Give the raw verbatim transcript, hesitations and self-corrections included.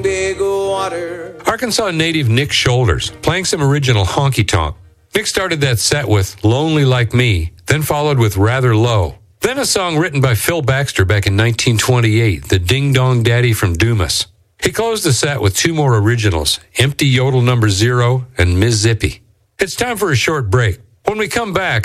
big water. Arkansas native Nick Shoulders, playing some original honky tonk. Nick started that set with Lonely Like Me, then followed with Rather Low. Then a song written by Phil Baxter back in nineteen twenty-eight, the Ding Dong Daddy from Dumas. He closed the set with two more originals, Empty Yodel Number Zero and Miss Zippy. It's time for a short break. When we come back,